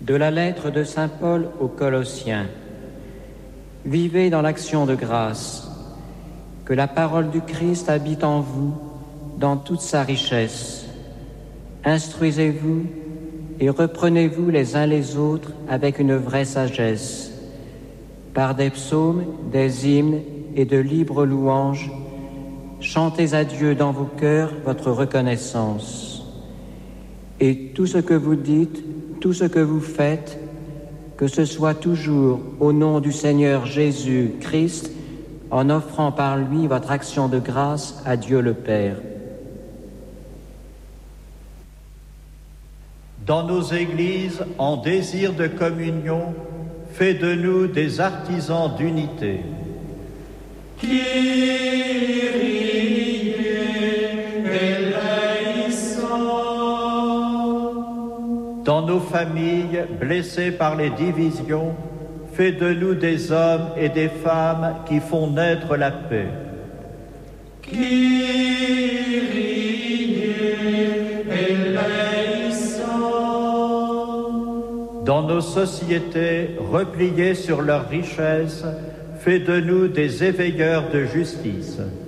De la lettre de saint Paul aux Colossiens. Vivez dans l'action de grâce, que la parole du Christ habite en vous dans toute sa richesse. Instruisez-vous et reprenez-vous les uns les autres avec une vraie sagesse, par des psaumes, des hymnes et de libres louanges. Chantez à Dieu dans vos cœurs votre reconnaissance. Et tout ce que vous dites, tout ce que vous faites, que ce soit toujours au nom du Seigneur Jésus-Christ, en offrant par lui votre action de grâce à Dieu le Père. Dans nos églises, en désir de communion, fais de nous des artisans d'unité. Dans nos familles, blessées par les divisions, fais de nous des hommes et des femmes qui font naître la paix. Dans nos sociétés, repliées sur leurs richesses, fais de nous des éveilleurs de justice.